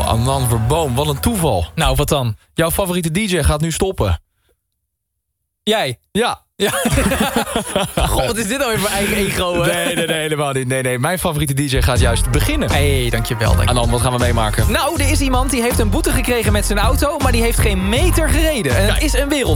Anand Verboom, wat een toeval. Nou, wat dan? Jouw favoriete DJ gaat nu stoppen. Jij? Ja. God, wat is dit nou weer voor eigen ego? Hè? Nee, helemaal niet. Nee, mijn favoriete DJ gaat juist beginnen. Hey, dankjewel. Anand, wat gaan we meemaken? Nou, er is iemand die heeft een boete gekregen met zijn auto, maar die heeft geen meter gereden. En het is een wereld.